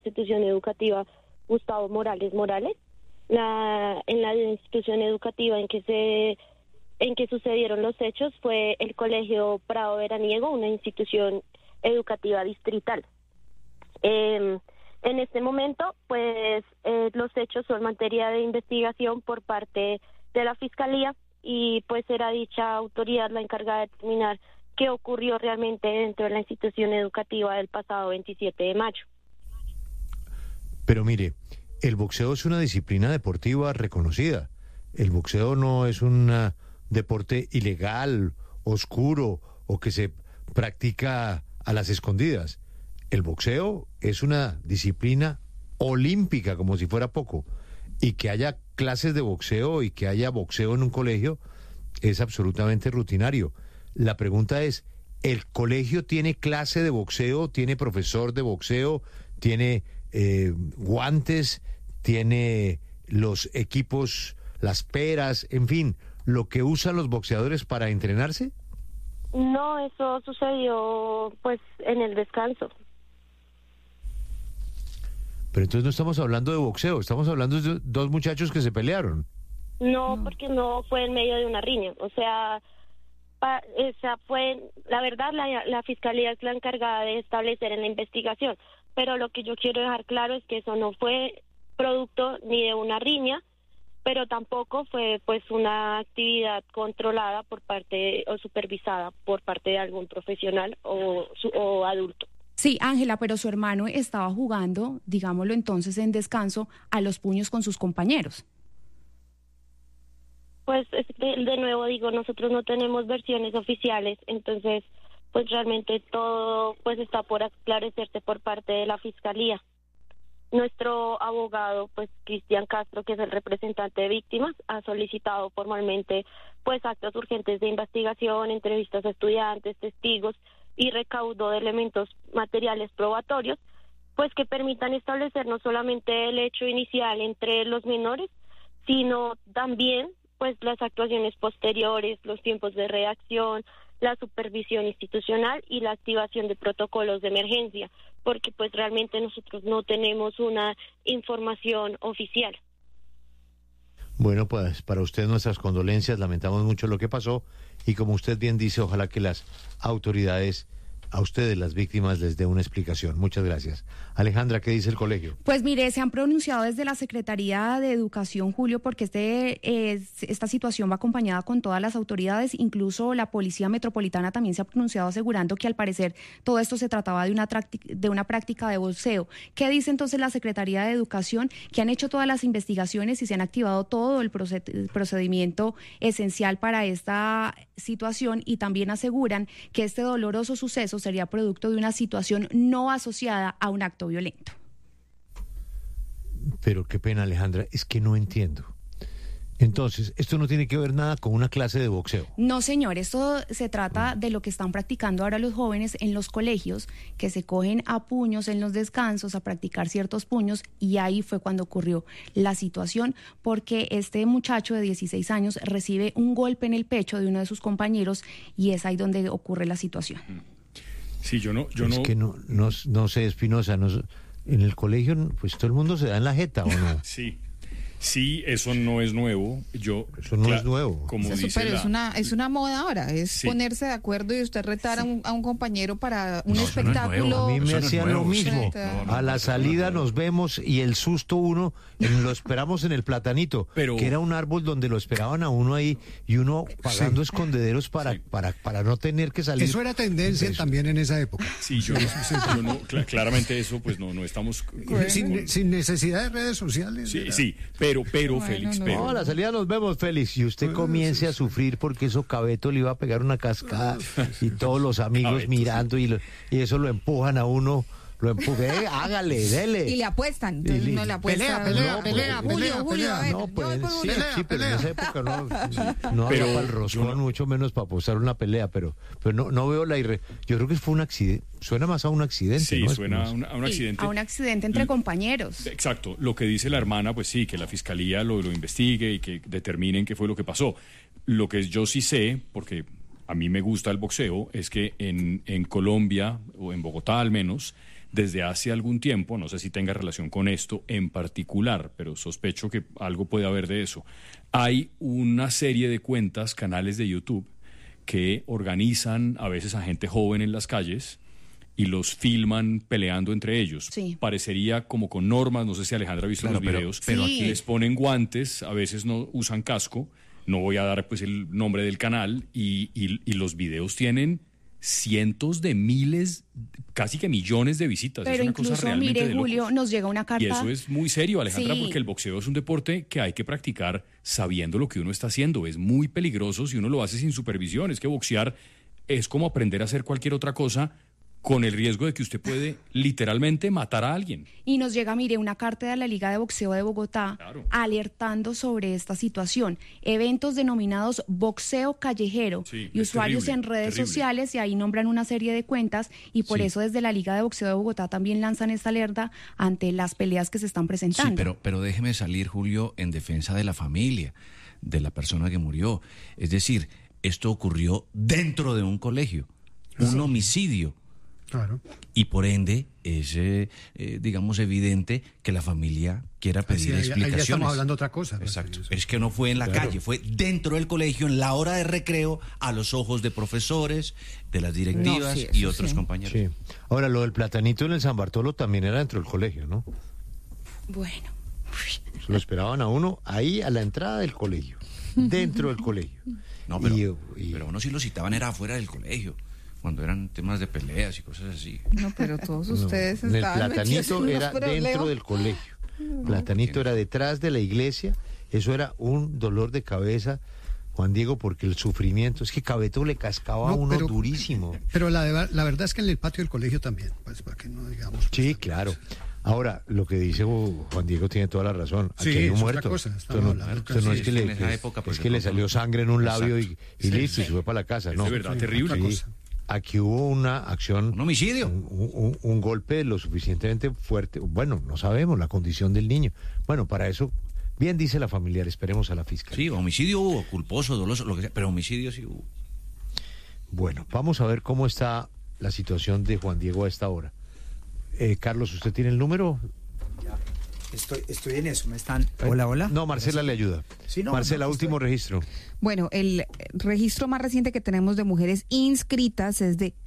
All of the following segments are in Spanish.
institución educativa Gustavo Morales Morales. En la institución educativa en que sucedieron los hechos fue el Colegio Prado Veraniego, una institución educativa distrital. En este momento, pues los hechos son materia de investigación por parte de la Fiscalía y pues será dicha autoridad la encargada de determinar qué ocurrió realmente dentro de la institución educativa del pasado 27 de mayo. Pero mire, el boxeo es una disciplina deportiva reconocida. El boxeo no es un deporte ilegal, oscuro o que se practica a las escondidas. El boxeo es una disciplina olímpica, como si fuera poco. Y que haya clases de boxeo y que haya boxeo en un colegio es absolutamente rutinario. La pregunta es, ¿el colegio tiene clase de boxeo, tiene profesor de boxeo, tiene guantes, tiene los equipos, las peras, en fin, lo que usan los boxeadores para entrenarse? No, eso sucedió pues en el descanso. Pero entonces no estamos hablando de boxeo, estamos hablando de dos muchachos que se pelearon. No, porque no fue en medio de una riña, o sea, fue, la verdad, la Fiscalía es la encargada de establecer en la investigación, pero lo que yo quiero dejar claro es que eso no fue producto ni de una riña, pero tampoco fue pues una actividad controlada por parte o supervisada por parte de algún profesional o adulto. Sí, Ángela, pero su hermano estaba jugando, digámoslo entonces en descanso, a los puños con sus compañeros. Pues de nuevo digo, nosotros no tenemos versiones oficiales, entonces pues realmente todo pues está por esclarecerse por parte de la Fiscalía. Nuestro abogado, pues Cristian Castro, que es el representante de víctimas, ha solicitado formalmente pues actos urgentes de investigación, entrevistas a estudiantes, testigos y recaudo de elementos materiales probatorios, pues que permitan establecer no solamente el hecho inicial entre los menores, sino también pues las actuaciones posteriores, los tiempos de reacción, la supervisión institucional y la activación de protocolos de emergencia, porque pues realmente nosotros no tenemos una información oficial. Bueno, pues para usted nuestras condolencias, lamentamos mucho lo que pasó y como usted bien dice, ojalá que las autoridades, a ustedes las víctimas, les dé una explicación. Muchas gracias. Alejandra, ¿qué dice el colegio? Pues mire, se han pronunciado desde la Secretaría de Educación, Julio, porque esta situación va acompañada con todas las autoridades, incluso la Policía Metropolitana también se ha pronunciado asegurando que al parecer todo esto se trataba de una práctica de boxeo. ¿Qué dice entonces la Secretaría de Educación? Que han hecho todas las investigaciones y se han activado todo el procedimiento esencial para esta situación y también aseguran que este doloroso suceso sería producto de una situación no asociada a un acto violento. Pero qué pena, Alejandra, es que no entiendo. Entonces, esto no tiene que ver nada con una clase de boxeo. No, señor, esto se trata de lo que están practicando ahora los jóvenes en los colegios, que se cogen a puños en los descansos, a practicar ciertos puños, y ahí fue cuando ocurrió la situación, porque este muchacho de 16 años recibe un golpe en el pecho de uno de sus compañeros, y es ahí donde ocurre la situación. Sí, yo no. Es que no sé, Espinosa, en el colegio, pues todo el mundo se da en la jeta, ¿o no? Sí, eso no es nuevo. Eso no es nuevo. Como eso, dice pero es una moda ahora, es ponerse de acuerdo y usted retar a un compañero para un espectáculo. No, a mí me hacían lo mismo. No, a la salida nos vemos y el susto lo esperamos en el Platanito, que era un árbol donde lo esperaban a uno ahí y uno pagando escondederos para no tener que salir. Eso era tendencia también en esa época. Sí, yo no, claramente eso pues no estamos... Sin necesidad de redes sociales. Sí, pero Félix, No, a la salida nos vemos, Félix, y usted comience a sufrir porque eso Cabeto le iba a pegar una cascada y todos los amigos Cabeto, mirando y eso lo empujan a uno, lo empujé, hágale, dele. Y le apuestan, entonces uno le apuesta. Pelea. No, pues sí, pero en esa época no había para el roscón, mucho menos para apostar una pelea, pero no veo yo creo que fue un accidente, suena más a un accidente. Sí, ¿no? suena a un accidente. A un accidente entre compañeros. Exacto, lo que dice la hermana, pues sí, que la fiscalía lo investigue y que determinen qué fue lo que pasó. Lo que yo sí sé, porque a mí me gusta el boxeo, es que en Colombia, o en Bogotá al menos, desde hace algún tiempo, no sé si tenga relación con esto en particular, pero sospecho que algo puede haber de eso. Hay una serie de cuentas, canales de YouTube, que organizan a veces a gente joven en las calles y los filman peleando entre ellos. Sí. Parecería como con normas, no sé si Alejandra ha visto los videos, pero aquí les ponen guantes, a veces no usan casco, no voy a dar pues el nombre del canal, y los videos tienen cientos de miles, casi que millones de visitas. Pero es una incluso, cosa realmente mire, Julio, nos llega una carta. Y eso es muy serio, Alejandra, Sí. porque el boxeo es un deporte que hay que practicar sabiendo lo que uno está haciendo. Es muy peligroso si uno lo hace sin supervisión. Es que boxear es como aprender a hacer cualquier otra cosa, con el riesgo de que usted puede literalmente matar a alguien. Y nos llega, mire, una carta de la Liga de Boxeo de Bogotá alertando sobre esta situación. Eventos denominados boxeo callejero y usuarios en redes sociales, y ahí nombran una serie de cuentas, y por eso desde la Liga de Boxeo de Bogotá también lanzan esta alerta ante las peleas que se están presentando. Sí, pero déjeme salir, Julio, en defensa de la familia, de la persona que murió. Es decir, esto ocurrió dentro de un colegio, un homicidio. Claro. Y por ende es, digamos, evidente que la familia quiera pedir explicaciones. Ahí ya estamos hablando de otra cosa. Exacto. Es que no fue en la calle, fue dentro del colegio, en la hora de recreo, a los ojos de profesores, de las directivas y otros compañeros. Sí. Ahora, lo del platanito en el San Bartolo también era dentro del colegio, ¿no? Bueno. Lo esperaban a uno ahí a la entrada del colegio, dentro del colegio. No, pero uno sí lo citaban, era afuera del colegio, cuando eran temas de peleas y cosas así. No, pero todos ustedes El estaban platanito era dentro del colegio. Platanito era detrás de la iglesia. Eso era un dolor de cabeza, Juan Diego, porque el sufrimiento, es que Cabeto le cascaba a uno durísimo. Pero la verdad es que en el patio del colegio también, pues para que no digamos. Sí, claro. Ahora, lo que dice Juan Diego tiene toda la razón. Aquí Sí, hay un es muerto. otra cosa, Esto no es que le salió sangre en un labio y listo, y se fue para la casa. No, es de verdad terrible. Sí. Aquí hubo una acción... Un homicidio. Un golpe lo suficientemente fuerte. Bueno, no sabemos la condición del niño. Bueno, para eso, bien dice la familiar, esperemos a la fiscalía. Sí, homicidio hubo, culposo, doloso, lo que sea, pero homicidio sí hubo. Bueno, vamos a ver cómo está la situación de Juan Diego a esta hora. Carlos, ¿usted tiene el número? Ya, estoy en eso, me están... Hola. No, Marcela le ayuda. Sí, no, Marcela, último registro. Bueno, el registro más reciente que tenemos de mujeres inscritas es de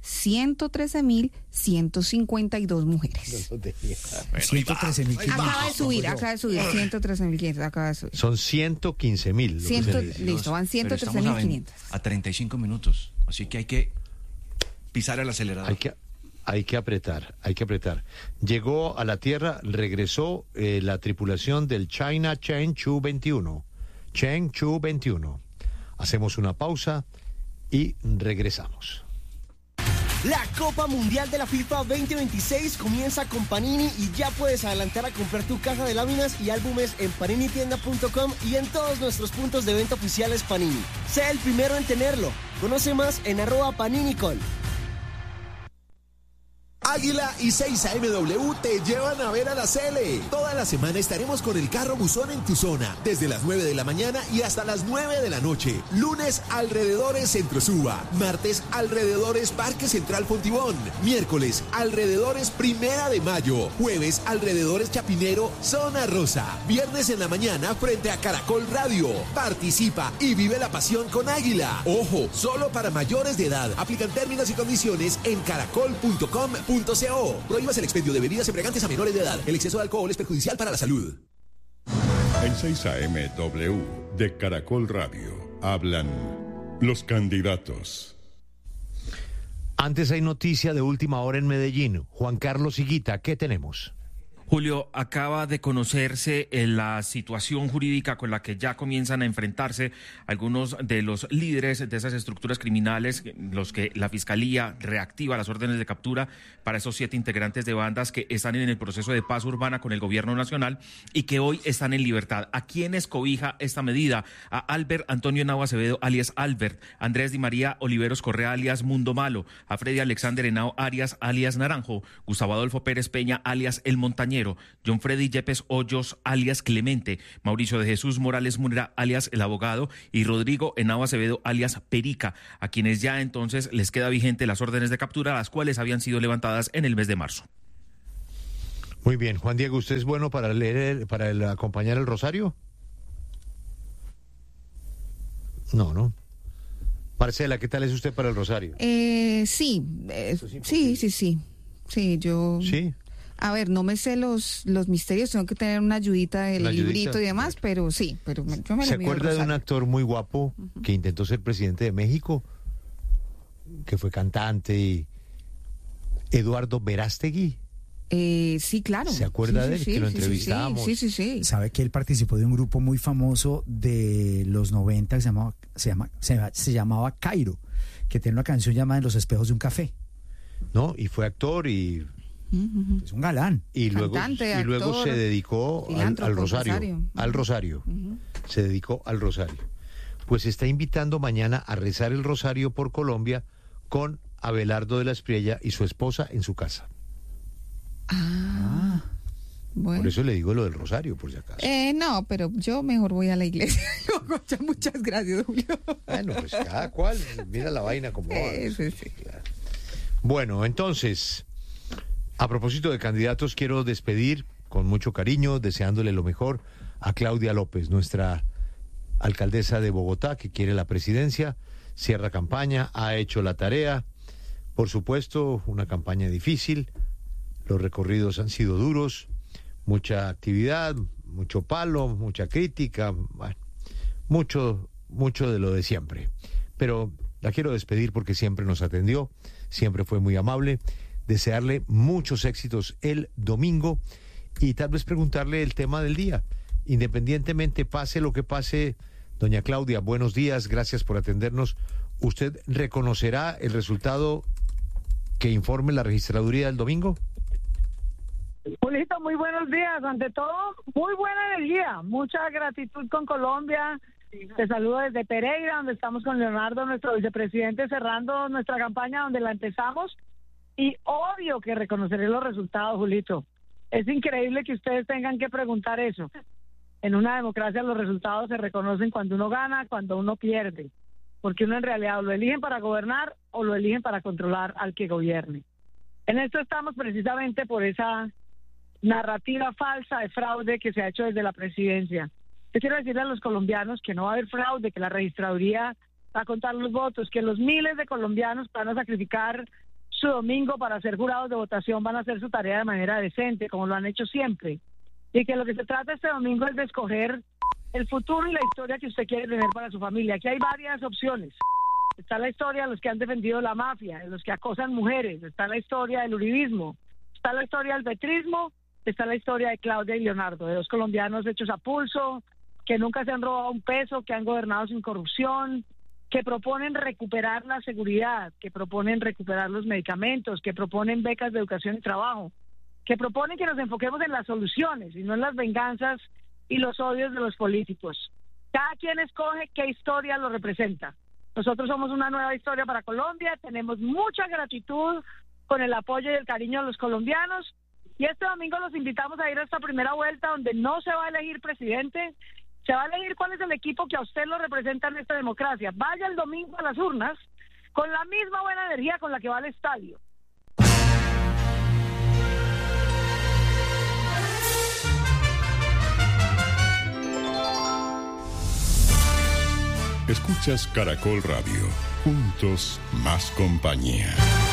113.152 mujeres. 113.000. Acaba de subir, 113.500, acaba de subir. Son 115.000. Listo, van 113.500. A 35 minutos, así que hay que pisar el acelerador. Hay que apretar. Llegó a la Tierra, regresó la tripulación del China Chang'e 21. Chang'e 21. Hacemos una pausa y regresamos. La Copa Mundial de la FIFA 2026 comienza con Panini y ya puedes adelantar a comprar tu caja de láminas y álbumes en paninitienda.com y en todos nuestros puntos de venta oficiales Panini. Sé el primero en tenerlo. Conoce más en @PaniniCol. Águila y 6AMW te llevan a ver a la Sele. Toda la semana estaremos con el carro buzón en tu zona, desde las 9 de la mañana y hasta las 9 de la noche. Lunes, alrededores Centro Suba. Martes, alrededores Parque Central Fontibón. Miércoles, alrededores Primera de Mayo. Jueves, alrededores Chapinero, Zona Rosa. Viernes en la mañana, frente a Caracol Radio. Participa y vive la pasión con Águila. Ojo, solo para mayores de edad. Aplican términos y condiciones en caracol.com.co. Prohíbas el expendio de bebidas embriagantes a menores de edad. El exceso de alcohol es perjudicial para la salud. En 6AMW de Caracol Radio hablan los candidatos. Antes hay noticia de última hora en Medellín. Juan Carlos Higuita, ¿qué tenemos? Julio, acaba de conocerse la situación jurídica con la que ya comienzan a enfrentarse algunos de los líderes de esas estructuras criminales, los que la Fiscalía reactiva las órdenes de captura para esos 7 integrantes de bandas que están en el proceso de paz urbana con el gobierno nacional y que hoy están en libertad. ¿A quiénes cobija esta medida? A Albert Antonio Henao Acevedo, alias Albert, Andrés Di María Oliveros Correa, alias Mundo Malo, a Freddy Alexander Henao Arias, alias Naranjo, Gustavo Adolfo Pérez Peña, alias El Montañero, John Freddy Yepes Hoyos, alias Clemente, Mauricio de Jesús Morales Munera, alias El Abogado, y Rodrigo Henao Acevedo, alias Perica, a quienes ya entonces les queda vigente las órdenes de captura, las cuales habían sido levantadas en el mes de marzo. Muy bien, Juan Diego, ¿usted es bueno para leer, acompañar el rosario? No. Marcela, ¿qué tal es usted para el rosario? Sí, yo... ¿Sí? A ver, no me sé los misterios, tengo que tener una ayudita del librito y demás, pero sí, yo me lo ¿Se acuerda de un actor muy guapo que intentó ser presidente de México? Que fue cantante, Eduardo Verástegui. Sí, claro. ¿Se acuerda de él? Que lo entrevistábamos. Sí. Sabe que él participó de un grupo muy famoso de los 90 que se llamaba Cairo, que tiene una canción llamada En los espejos de un café. No, y fue actor y... Es un galán. Y luego, Cantante, luego actor, se dedicó al rosario. Al rosario. Se dedicó al rosario. Pues está invitando mañana a rezar el rosario por Colombia con Abelardo de la Espriella y su esposa en su casa. Bueno. Por eso le digo lo del rosario, por si acaso. No, pero yo mejor voy a la iglesia. Muchas gracias, Julio. Bueno, pues cada cual mira la vaina como va. Sí. Claro. Bueno, entonces, a propósito de candidatos, quiero despedir con mucho cariño, deseándole lo mejor a Claudia López, nuestra alcaldesa de Bogotá, que quiere la presidencia, cierra campaña, ha hecho la tarea. Por supuesto, una campaña difícil, los recorridos han sido duros, mucha actividad, mucho palo, mucha crítica, bueno, mucho de lo de siempre. Pero la quiero despedir porque siempre nos atendió, siempre fue muy amable, desearle muchos éxitos el domingo y tal vez preguntarle el tema del día. Independientemente, pase lo que pase, doña Claudia, buenos días, gracias por atendernos. ¿Usted reconocerá el resultado que informe la registraduría del domingo? Julito, muy buenos días. Ante todo, muy buena energía, mucha gratitud con Colombia. Te saludo desde Pereira, donde estamos con Leonardo, nuestro vicepresidente, cerrando nuestra campaña donde la empezamos. Y obvio que reconoceré los resultados, Julito. Es increíble que ustedes tengan que preguntar eso. En una democracia los resultados se reconocen cuando uno gana, cuando uno pierde. Porque uno en realidad lo eligen para gobernar o lo eligen para controlar al que gobierne. En esto estamos precisamente por esa narrativa falsa de fraude que se ha hecho desde la presidencia. Yo quiero decirle a los colombianos que no va a haber fraude, que la registraduría va a contar los votos, que los miles de colombianos van a sacrificar su domingo para ser jurados de votación, van a hacer su tarea de manera decente, como lo han hecho siempre. Y que lo que se trata este domingo es de escoger el futuro y la historia que usted quiere tener para su familia. Aquí hay varias opciones. Está la historia de los que han defendido la mafia, de los que acosan mujeres, está la historia del uribismo, está la historia del petrismo, está la historia de Claudia y Leonardo, de dos colombianos hechos a pulso, que nunca se han robado un peso, que han gobernado sin corrupción, que proponen recuperar la seguridad, que proponen recuperar los medicamentos, que proponen becas de educación y trabajo, que proponen que nos enfoquemos en las soluciones y no en las venganzas y los odios de los políticos. Cada quien escoge qué historia lo representa. Nosotros somos una nueva historia para Colombia, tenemos mucha gratitud con el apoyo y el cariño de los colombianos, y este domingo los invitamos a ir a esta primera vuelta donde no se va a elegir presidente, se va a elegir cuál es el equipo que a usted lo representa en esta democracia. Vaya el domingo a las urnas con la misma buena energía con la que va al estadio. Escuchas Caracol Radio. Juntos, más compañía.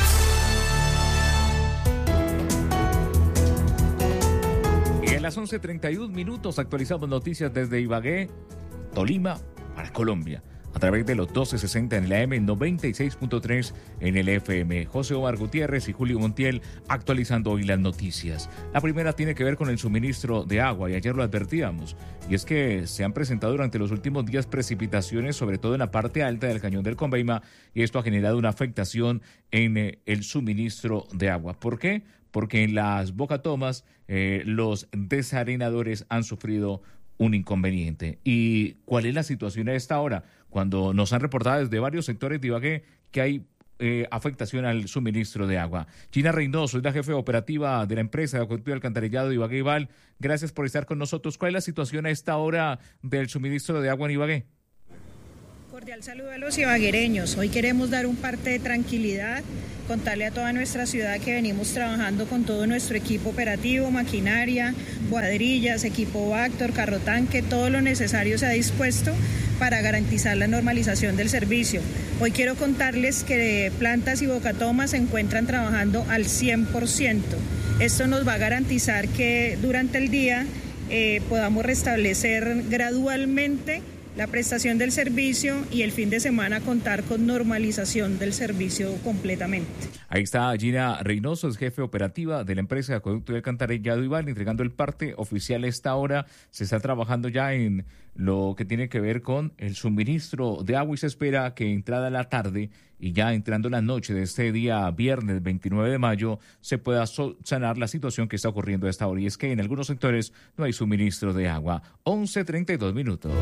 Y a las 11:31 actualizamos noticias desde Ibagué, Tolima, para Colombia, a través de los 1260 en la AM, 96.3 en el FM. José Omar Gutiérrez y Julio Montiel actualizando hoy las noticias. La primera tiene que ver con el suministro de agua, y ayer lo advertíamos, y es que se han presentado durante los últimos días precipitaciones, sobre todo en la parte alta del cañón del Conveima, y esto ha generado una afectación en el suministro de agua. ¿Por qué? Porque en las bocatomas los desarenadores han sufrido un inconveniente. ¿Y cuál es la situación a esta hora? Cuando nos han reportado desde varios sectores de Ibagué que hay afectación al suministro de agua. Gina Reynoso es la jefe operativa de la empresa de acueducto y alcantarillado de Ibagué y Val. Gracias por estar con nosotros. ¿Cuál es la situación a esta hora del suministro de agua en Ibagué? Cordial saludo a los ibaguereños. Hoy queremos dar un parte de tranquilidad, contarle a toda nuestra ciudad que venimos trabajando con todo nuestro equipo operativo, maquinaria, cuadrillas, equipo Vactor, carro tanque, todo lo necesario se ha dispuesto para garantizar la normalización del servicio. Hoy quiero contarles que plantas y Bocatoma se encuentran trabajando al 100%. Esto nos va a garantizar que durante el día podamos restablecer gradualmente la prestación del servicio y el fin de semana contar con normalización del servicio completamente. Ahí está Gina Reynoso, es jefe operativa de la empresa de acueducto y alcantarillado Ival, entregando el parte oficial a esta hora. Se está trabajando ya en lo que tiene que ver con el suministro de agua y se espera que entrada la tarde y ya entrando la noche de este día viernes 29 de mayo se pueda sanar la situación que está ocurriendo a esta hora, y es que en algunos sectores no hay suministro de agua. 11:32 minutos.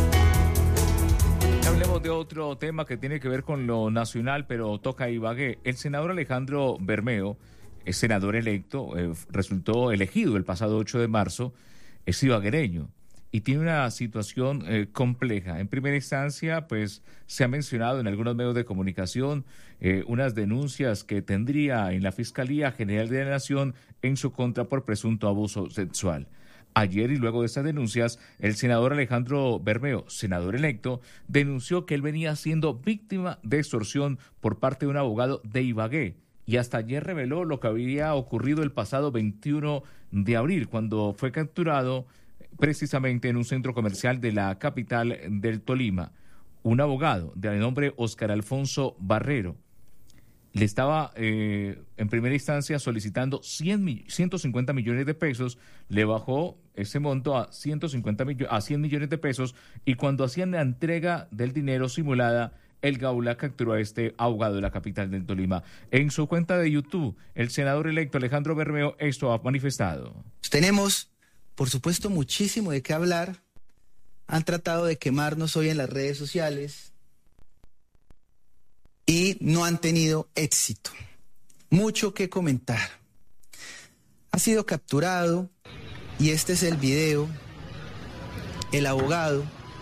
Hablemos de otro tema que tiene que ver con lo nacional, pero toca Ibagué. El senador Alejandro Bermeo, es senador electo, resultó elegido el pasado 8 de marzo, es ibaguereño y tiene una situación compleja. En primera instancia, pues se ha mencionado en algunos medios de comunicación unas denuncias que tendría en la Fiscalía General de la Nación en su contra por presunto abuso sexual. Ayer y luego de estas denuncias, el senador Alejandro Bermeo, senador electo, denunció que él venía siendo víctima de extorsión por parte de un abogado de Ibagué y hasta ayer reveló lo que había ocurrido el pasado 21 de abril, cuando fue capturado precisamente en un centro comercial de la capital del Tolima. Un abogado de nombre Óscar Alfonso Barrero le estaba en primera instancia solicitando 150 millones de pesos, le bajó ese monto a 100 millones de pesos y cuando hacían la entrega del dinero simulada, el Gaula capturó a este abogado de la capital del Tolima. En su cuenta de YouTube, el senador electo Alejandro Bermeo esto ha manifestado. Tenemos, por supuesto, muchísimo de qué hablar. Han tratado de quemarnos hoy en las redes sociales y no han tenido éxito. Mucho que comentar. Ha sido capturado y este es el video, el abogado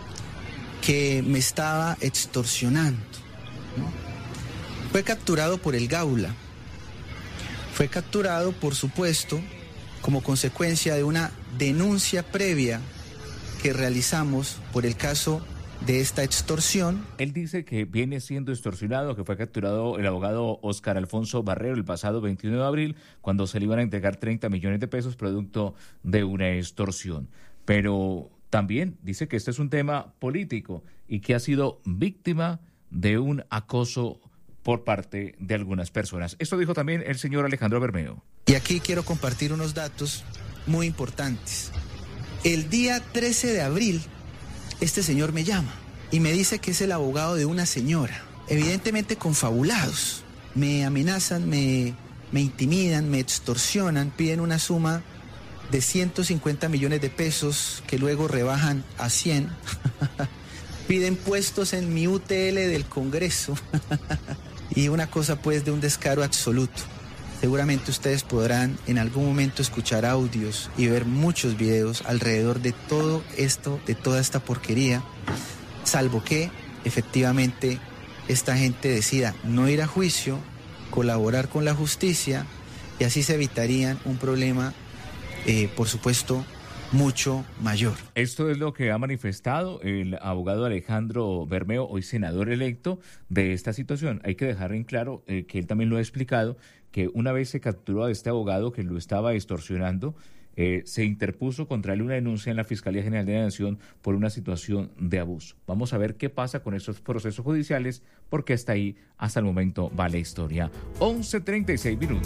que me estaba extorsionando, ¿no? Fue capturado por el Gaula. Fue capturado, por supuesto, como consecuencia de una denuncia previa que realizamos por el caso de esta extorsión. Él dice que viene siendo extorsionado, que fue capturado el abogado Óscar Alfonso Barrero el pasado 21 de abril, cuando se le iban a entregar 30 millones de pesos producto de una extorsión. Pero también dice que este es un tema político y que ha sido víctima de un acoso por parte de algunas personas. Esto dijo también el señor Alejandro Bermeo. Y aquí quiero compartir unos datos muy importantes. El día 13 de abril, este señor me llama y me dice que es el abogado de una señora, evidentemente confabulados. Me amenazan, me intimidan, me extorsionan, piden una suma de 150 millones de pesos que luego rebajan a 100. Piden puestos en mi UTL del Congreso y una cosa pues de un descaro absoluto. Seguramente ustedes podrán en algún momento escuchar audios y ver muchos videos alrededor de todo esto, de toda esta porquería, salvo que efectivamente esta gente decida no ir a juicio, colaborar con la justicia y así se evitarían un problema, por supuesto, mucho mayor. Esto es lo que ha manifestado el abogado Alejandro Bermeo, hoy senador electo, de esta situación. Hay que dejar en claro que él también lo ha explicado, que una vez se capturó a este abogado que lo estaba extorsionando, se interpuso contra él una denuncia en la Fiscalía General de la Nación por una situación de abuso. Vamos a ver qué pasa con estos procesos judiciales, porque hasta ahí, hasta el momento, va la historia. 11:36 minutos.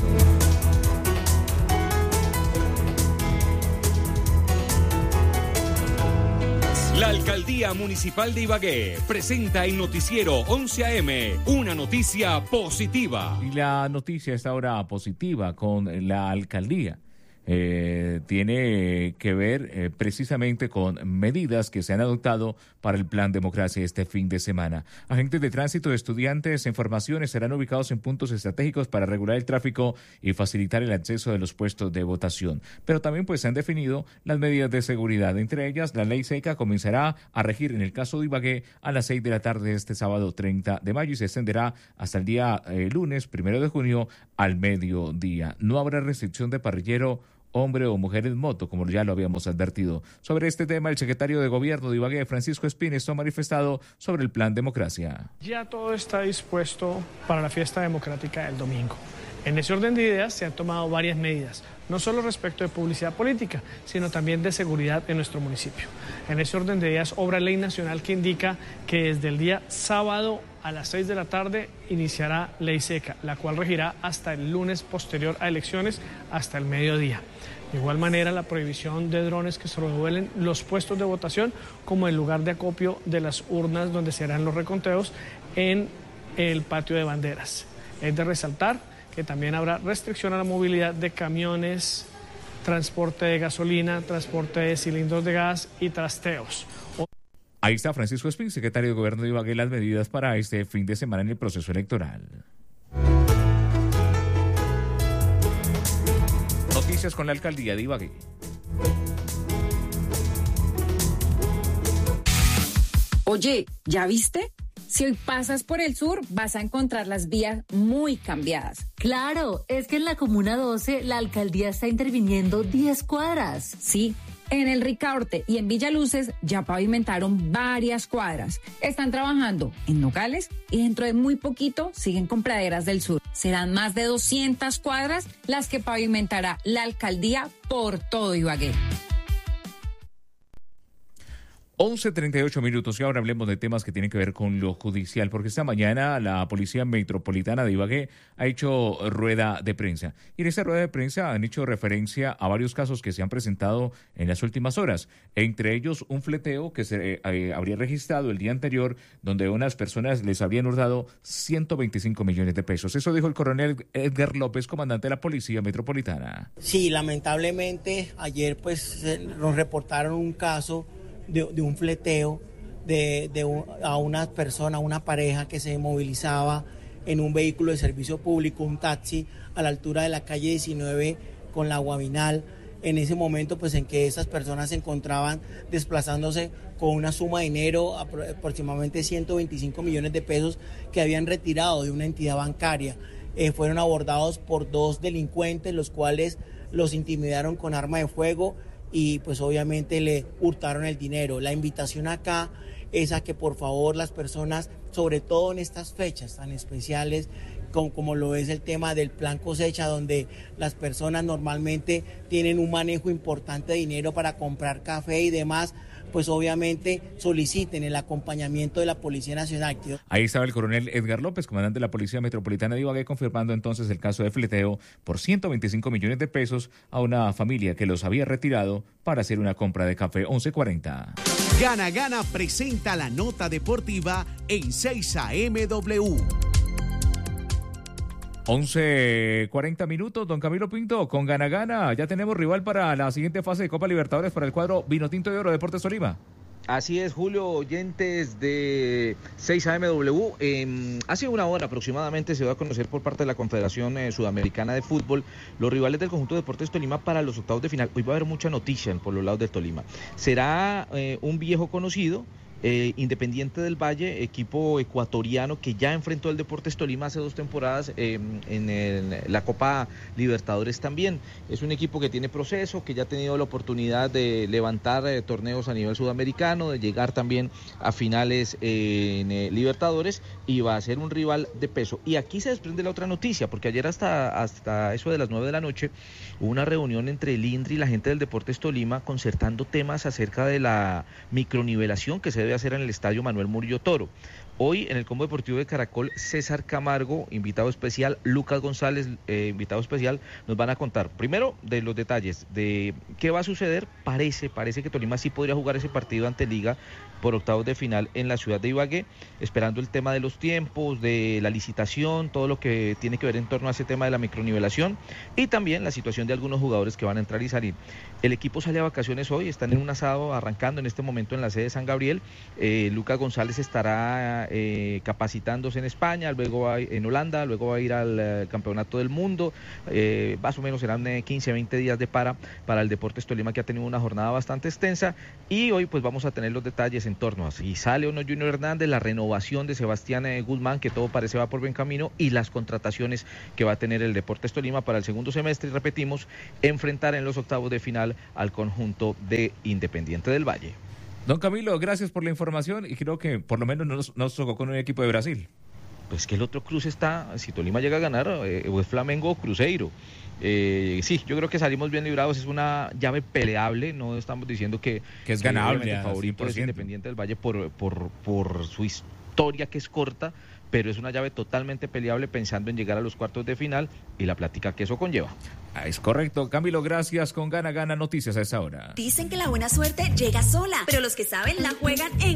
La Alcaldía Municipal de Ibagué presenta el noticiero 11 AM, una noticia positiva. Y la noticia está ahora positiva con la Alcaldía. tiene que ver precisamente con medidas que se han adoptado para el Plan Democracia este fin de semana. Agentes de tránsito, estudiantes en formaciones serán ubicados en puntos estratégicos para regular el tráfico y facilitar el acceso de los puestos de votación. Pero también pues se han definido las medidas de seguridad. Entre ellas, la ley seca comenzará a regir en el caso de Ibagué a las 6 de la tarde este sábado 30 de mayo y se extenderá hasta el día lunes 1 de junio al mediodía. No habrá restricción de parrillero, hombre o mujer en moto, como ya lo habíamos advertido. Sobre este tema, el secretario de Gobierno de Ibagué, Francisco Espines, ha manifestado sobre el Plan Democracia. Ya todo está dispuesto para la fiesta democrática del domingo. En ese orden de ideas se han tomado varias medidas, no solo respecto de publicidad política, sino también de seguridad en nuestro municipio. En ese orden de ideas obra ley nacional que indica que desde el día sábado a las 6 de la tarde iniciará ley seca, la cual regirá hasta el lunes posterior a elecciones hasta el mediodía. De igual manera, la prohibición de drones que sobrevuelen los puestos de votación como el lugar de acopio de las urnas donde se harán los reconteos en el patio de banderas. Es de resaltar que también habrá restricción a la movilidad de camiones, transporte de gasolina, transporte de cilindros de gas y trasteos. Ahí está Francisco Espín, secretario de Gobierno de Ibagué, las medidas para este fin de semana en el proceso electoral. Noticias con la alcaldía de Ibagué. Oye, ¿ya viste? Si hoy pasas por el sur, vas a encontrar las vías muy cambiadas. Claro, es que en la Comuna 12 la alcaldía está interviniendo 10 cuadras. Sí, en el Ricaurte y en Villaluces ya pavimentaron varias cuadras. Están trabajando en Nogales y dentro de muy poquito siguen con Praderas del Sur. Serán más de 200 cuadras las que pavimentará la alcaldía por todo Ibagué. 11:38 minutos y ahora hablemos de temas que tienen que ver con lo judicial, porque esta mañana la Policía Metropolitana de Ibagué ha hecho rueda de prensa. Y en esta rueda de prensa han hecho referencia a varios casos que se han presentado en las últimas horas, entre ellos un fleteo que se habría registrado el día anterior, donde unas personas les habrían hurtado 125 millones de pesos. Eso dijo el coronel Edgar López, comandante de la Policía Metropolitana. Sí, lamentablemente ayer pues nos reportaron un caso de un fleteo a una persona, una pareja que se movilizaba en un vehículo de servicio público, un taxi, a la altura de la calle 19 con la Guavinal. En ese momento, pues en que esas personas se encontraban desplazándose con una suma de dinero, aproximadamente 125 millones de pesos que habían retirado de una entidad bancaria. Fueron abordados por dos delincuentes, los cuales los intimidaron con arma de fuego y pues obviamente le hurtaron el dinero. La invitación acá es a que por favor las personas, sobre todo en estas fechas tan especiales, como lo es el tema del plan cosecha, donde las personas normalmente tienen un manejo importante de dinero para comprar café y demás, pues obviamente soliciten el acompañamiento de la Policía Nacional. Ahí estaba el coronel Edgar López, comandante de la Policía Metropolitana de Ibagué, confirmando entonces el caso de fleteo por 125 millones de pesos a una familia que los había retirado para hacer una compra de café. 11:40. Gana Gana presenta la nota deportiva en 6am. 11:40 minutos, don Camilo Pinto, con Gana Gana, ya tenemos rival para la siguiente fase de Copa Libertadores para el cuadro Vinotinto de Oro Deportes Tolima. Así es, Julio, oyentes de 6AMW. Hace una hora aproximadamente se va a conocer por parte de la Confederación Sudamericana de Fútbol los rivales del conjunto Deportes Tolima para los octavos de final. Hoy va a haber mucha noticia por los lados de Tolima. Será un viejo conocido, Independiente del Valle, equipo ecuatoriano que ya enfrentó al Deportes Tolima hace 2 temporadas en la Copa Libertadores también. Es un equipo que tiene proceso, que ya ha tenido la oportunidad de levantar torneos a nivel sudamericano, de llegar también a finales en Libertadores, y va a ser un rival de peso. Y aquí se desprende la otra noticia, porque ayer hasta eso de las 9 de la noche hubo una reunión entre el INDRI y la gente del Deportes Tolima concertando temas acerca de la micronivelación que se debe hacer en el estadio Manuel Murillo Toro. Hoy en el Combo Deportivo de Caracol, César Camargo, invitado especial, Lucas González, invitado especial, nos van a contar primero de los detalles de qué va a suceder. Parece que Tolima sí podría jugar ese partido ante Liga por octavos de final en la ciudad de Ibagué, esperando el tema de los tiempos, de la licitación, todo lo que tiene que ver en torno a ese tema de la micronivelación y también la situación de algunos jugadores que van a entrar y salir. El equipo sale a vacaciones hoy, están en un asado arrancando en este momento en la sede de San Gabriel. Lucas González estará capacitándose en España, luego en Holanda, luego va a ir al Campeonato del Mundo. Más o menos serán 15, 20 días de para el Deportes Tolima, que ha tenido una jornada bastante extensa, y hoy pues vamos a tener los detalles en torno a si sale o no Junior Hernández, la renovación de Sebastián Guzmán, que todo parece va por buen camino, y las contrataciones que va a tener el Deportes Tolima para el segundo semestre, y repetimos, enfrentar en los octavos de final al conjunto de Independiente del Valle. Don Camilo, gracias por la información, y creo que por lo menos nos tocó con un equipo de Brasil. Pues que el otro cruce está, si Tolima llega a ganar, o es Flamengo o Cruzeiro. Sí, yo creo que salimos bien librados, es una llave peleable, no estamos diciendo que es ganable. El favorito es Independiente del Valle por su historia, que es corta, pero es una llave totalmente peleable pensando en llegar a los cuartos de final y la plática que eso conlleva. Es correcto. Camilo, gracias. Con Gana Noticias a esa hora. Dicen que la buena suerte llega sola, pero los que saben la juegan en